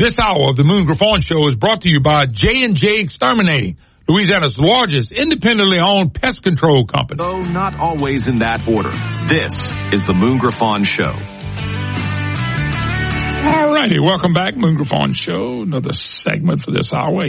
This hour of the Moon Griffon Show is brought to you by J&J Exterminating, Louisiana's largest independently owned pest control company. Though not always in that order, this is the Moon Griffon Show. All righty, welcome back, Moon Griffon Show. Another segment for this hour,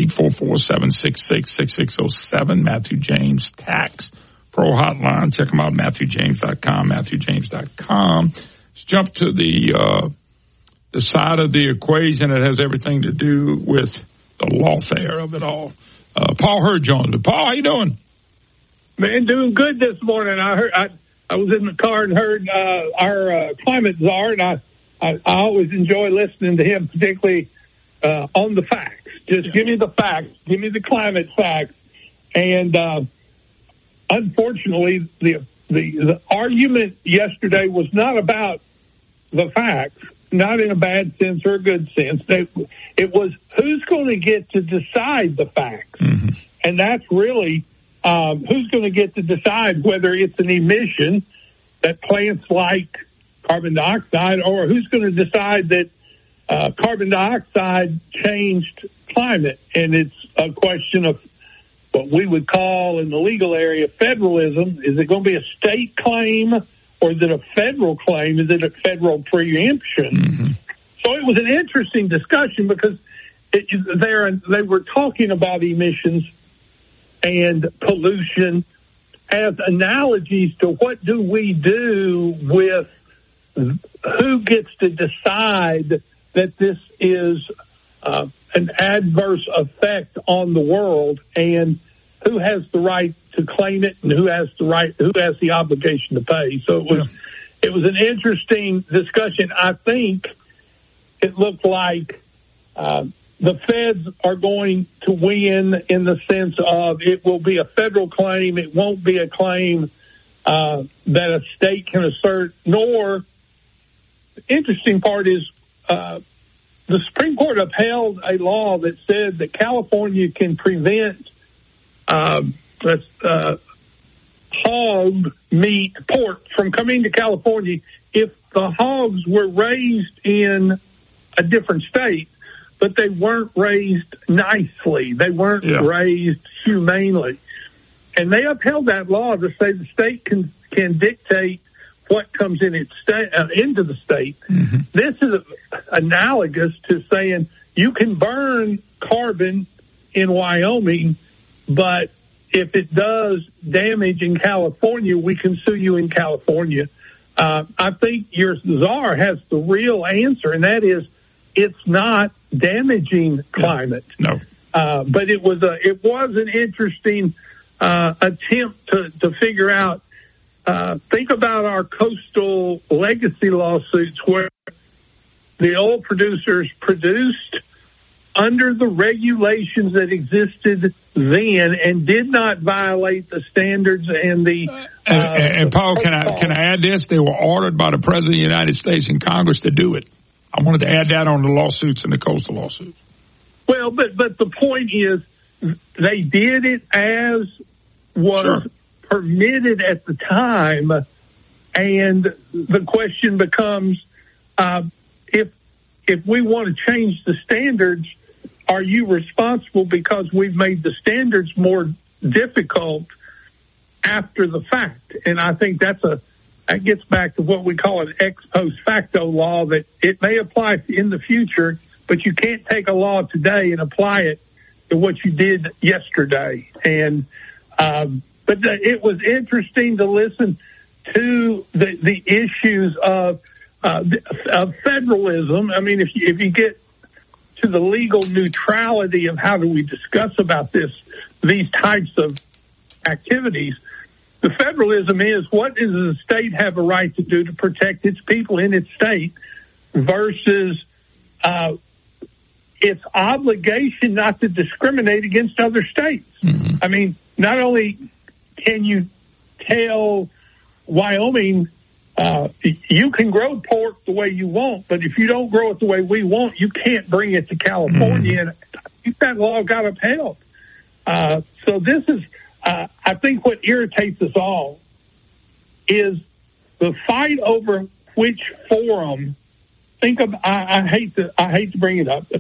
844-766-6607, Matthew James Tax Pro Hotline. Check them out, MatthewJames.com, MatthewJames.com. Let's jump to the side of the equation that has everything to do with the lawfare of it all. Paul Hurd joins me. Paul, how you doing? Man, doing good this morning. I was in the car and heard our climate czar, and I always enjoy listening to him, particularly on the facts. Just give me the facts. Give me the climate facts. And unfortunately, the argument yesterday was not about the facts, not in a bad sense or a good sense. It was who's going to get to decide the facts. Mm-hmm. And that's really who's going to get to decide whether it's an emission that plants like carbon dioxide, or who's going to decide that carbon dioxide changed climate. And it's a question of what we would call in the legal area federalism. Is it going to be a state claim, or is it a federal claim? Is it a federal preemption? Mm-hmm. So it was an interesting discussion because they were talking about emissions and pollution as analogies to what do we do with who gets to decide that this is an adverse effect on the world, and who has the right to claim it, and who has the obligation to pay. So it was an interesting discussion. I think it looked like the feds are going to win in the sense of it will be a federal claim. It won't be a claim that a state can assert, nor the interesting part is the Supreme Court upheld a law that said that California can prevent hog meat, pork, from coming to California if the hogs were raised in a different state, but they weren't raised nicely. They weren't raised humanely. And they upheld that law to say the state can dictate what comes in into the state. Mm-hmm. This is analogous to saying you can burn carbon in Wyoming, but if it does damage in California, we can sue you in California. I think your czar has the real answer, and that is it's not damaging climate. No. But it was an interesting attempt to figure out. Think about our coastal legacy lawsuits where the oil producers produced under the regulations that existed then and did not violate the standards and the... And Paul, can I add this? They were ordered by the President of the United States and Congress to do it. I wanted to add that on the lawsuits and the coastal lawsuits. Well, but the point is they did it as was permitted at the time, and the question becomes if we want to change the standards, are you responsible because we've made the standards more difficult after the fact? And I think that gets back to what we call an ex post facto law, that it may apply in the future, but you can't take a law today and apply it to what you did yesterday. And but it was interesting to listen to the issues of federalism. I mean, if you get to the legal neutrality of how do we discuss about these types of activities, the federalism is what does the state have a right to do to protect its people in its state versus its obligation not to discriminate against other states. Mm-hmm. I mean, not only can you tell Wyoming, you can grow pork the way you want, but if you don't grow it the way we want, you can't bring it to California. Mm-hmm. And I think that law got upheld. So this is, I think what irritates us all is the fight over which forum. Think of, I hate to bring it up,